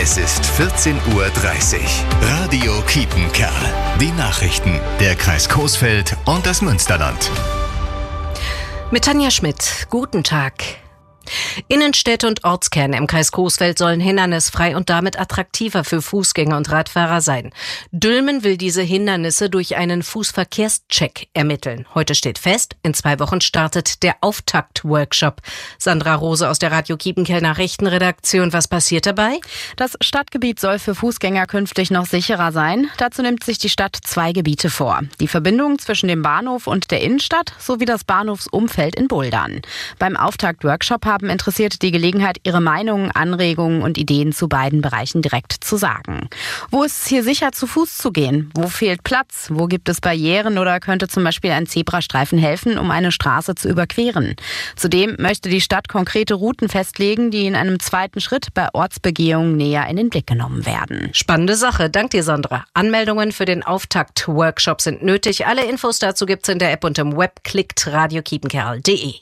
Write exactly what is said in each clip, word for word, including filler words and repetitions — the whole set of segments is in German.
Es ist vierzehn Uhr dreißig. Radio Kiepenkerl. Die Nachrichten der Kreis Coesfeld und das Münsterland. Mit Tanja Schmidt. Guten Tag. Innenstädte und Ortskerne im Kreis Coesfeld sollen hindernisfrei und damit attraktiver für Fußgänger und Radfahrer sein. Dülmen will diese Hindernisse durch einen Fußverkehrscheck ermitteln. Heute steht fest, in zwei Wochen startet der Auftakt-Workshop. Sandra Rose aus der Radio Kiepenkerl Nachrichtenredaktion. Was passiert dabei? Das Stadtgebiet soll für Fußgänger künftig noch sicherer sein. Dazu nimmt sich die Stadt zwei Gebiete vor. Die Verbindung zwischen dem Bahnhof und der Innenstadt sowie das Bahnhofsumfeld in Buldern. Beim Auftakt-Workshop haben interessiert die Gelegenheit, ihre Meinungen, Anregungen und Ideen zu beiden Bereichen direkt zu sagen. Wo ist es hier sicher, zu Fuß zu gehen? Wo fehlt Platz? Wo gibt es Barrieren oder könnte zum Beispiel ein Zebrastreifen helfen, um eine Straße zu überqueren? Zudem möchte die Stadt konkrete Routen festlegen, die in einem zweiten Schritt bei Ortsbegehungen näher in den Blick genommen werden. Spannende Sache. Dank dir, Sandra. Anmeldungen für den Auftakt-Workshop sind nötig. Alle Infos dazu gibt's in der App und im Web. Klickt radio kiepenkerl punkt de.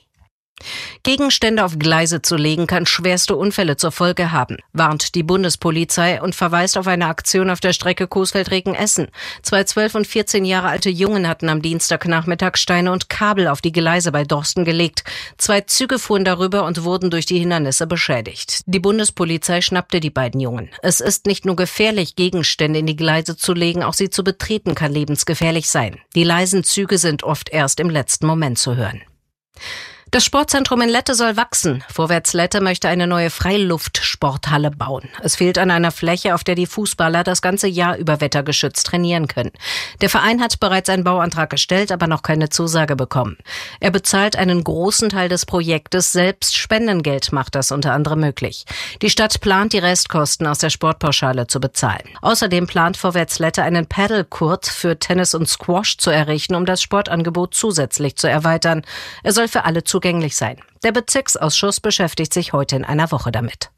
Gegenstände auf Gleise zu legen, kann schwerste Unfälle zur Folge haben, warnt die Bundespolizei und verweist auf eine Aktion auf der Strecke Coesfeld-Recken-Essen. Zwei zwölf und vierzehn Jahre alte Jungen hatten am Dienstagnachmittag Steine und Kabel auf die Gleise bei Dorsten gelegt. Zwei Züge fuhren darüber und wurden durch die Hindernisse beschädigt. Die Bundespolizei schnappte die beiden Jungen. Es ist nicht nur gefährlich, Gegenstände in die Gleise zu legen, auch sie zu betreten kann lebensgefährlich sein. Die leisen Züge sind oft erst im letzten Moment zu hören. Das Sportzentrum in Lette soll wachsen. Vorwärts Lette möchte eine neue Freiluftsporthalle bauen. Es fehlt an einer Fläche, auf der die Fußballer das ganze Jahr über wettergeschützt trainieren können. Der Verein hat bereits einen Bauantrag gestellt, aber noch keine Zusage bekommen. Er bezahlt einen großen Teil des Projektes selbst. Spendengeld macht das unter anderem möglich. Die Stadt plant, die Restkosten aus der Sportpauschale zu bezahlen. Außerdem plant Vorwärts Lette einen Paddle-Court für Tennis und Squash zu errichten, um das Sportangebot zusätzlich zu erweitern. Er soll für alle zugänglich sein. Der Bezirksausschuss beschäftigt sich heute in einer Woche damit.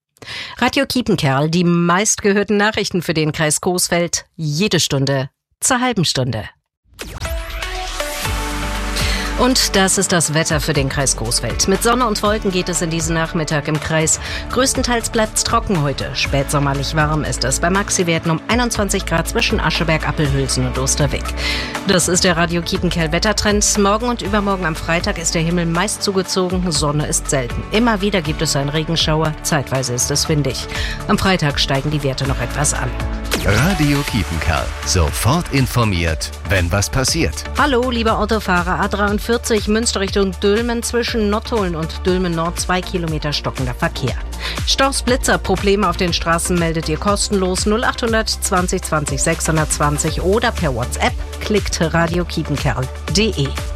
Radio Kiepenkerl, die meistgehörten Nachrichten für den Kreis Coesfeld, jede Stunde zur halben Stunde. Und das ist das Wetter für den Kreis Coesfeld. Mit Sonne und Wolken geht es in diesen Nachmittag im Kreis. Größtenteils bleibt es trocken heute. Spätsommerlich warm ist es. Bei Maxi-Werten um einundzwanzig Grad zwischen Ascheberg, Appelhülsen und Osterweg. Das ist der Radio Kiepenkerl Wettertrend. Morgen und übermorgen am Freitag ist der Himmel meist zugezogen. Sonne ist selten. Immer wieder gibt es einen Regenschauer. Zeitweise ist es windig. Am Freitag steigen die Werte noch etwas an. Radio Kiepenkerl. Sofort informiert, wenn was passiert. Hallo, lieber Autofahrer. A dreiundvierzig Münster Richtung Dülmen zwischen Nottuln und Dülmen Nord. Zwei Kilometer stockender Verkehr. Staus, Blitzer, Probleme auf den Straßen meldet ihr kostenlos null acht zwanzig zwanzig sechshundertzwanzig oder per WhatsApp. Klickt radio kiepenkerl punkt de.